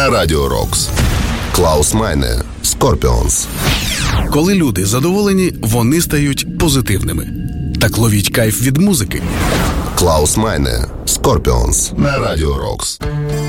на Радіо Рокс. Клаус Майне, Scorpions. Коли люди задоволені, вони стають позитивними. Так ловіть кайф від музики. Клаус Майне, Scorpions на Радіо Рокс.